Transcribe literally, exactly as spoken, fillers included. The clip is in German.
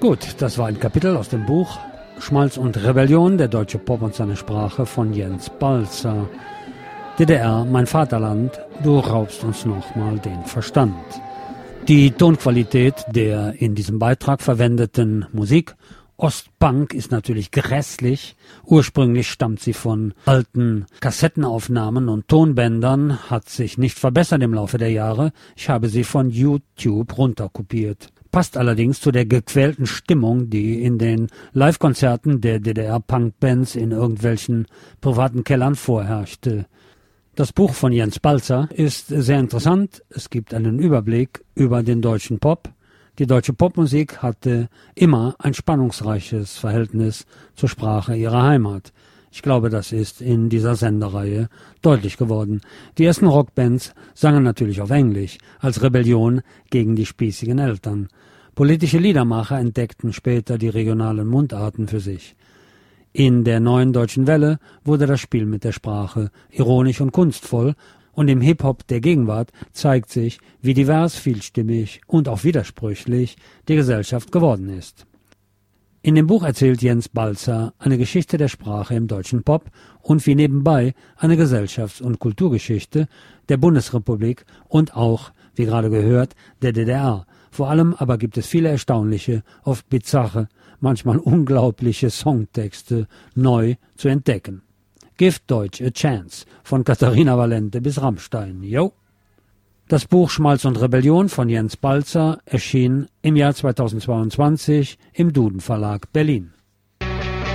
Gut, das war ein Kapitel aus dem Buch Schmalz und Rebellion, der deutsche Pop und seine Sprache von Jens Balzer. D D R, mein Vaterland, du raubst uns nochmal den Verstand. Die Tonqualität der in diesem Beitrag verwendeten Musik Ostpunk ist natürlich grässlich. Ursprünglich stammt sie von alten Kassettenaufnahmen und Tonbändern, hat sich nicht verbessert im Laufe der Jahre. Ich habe sie von YouTube runterkopiert. Passt allerdings zu der gequälten Stimmung, die in den Live-Konzerten der D D R-Punk-Bands in irgendwelchen privaten Kellern vorherrschte. Das Buch von Jens Balzer ist sehr interessant. Es gibt einen Überblick über den deutschen Pop. Die deutsche Popmusik hatte immer ein spannungsreiches Verhältnis zur Sprache ihrer Heimat. Ich glaube, das ist in dieser Sendereihe deutlich geworden. Die ersten Rockbands sangen natürlich auf Englisch, als Rebellion gegen die spießigen Eltern. Politische Liedermacher entdeckten später die regionalen Mundarten für sich. In der neuen deutschen Welle wurde das Spiel mit der Sprache ironisch und kunstvoll, und im Hip-Hop der Gegenwart zeigt sich, wie divers, vielstimmig und auch widersprüchlich die Gesellschaft geworden ist. In dem Buch erzählt Jens Balzer eine Geschichte der Sprache im deutschen Pop und wie nebenbei eine Gesellschafts- und Kulturgeschichte der Bundesrepublik und auch, wie gerade gehört, der D D R. Vor allem aber gibt es viele erstaunliche, oft bizarre, manchmal unglaubliche Songtexte neu zu entdecken. Give Deutsch a Chance, von Katharina Valente bis Rammstein. Yo! Das Buch Schmalz und Rebellion von Jens Balzer erschien im Jahr zweitausendzweiundzwanzig im Duden Verlag Berlin.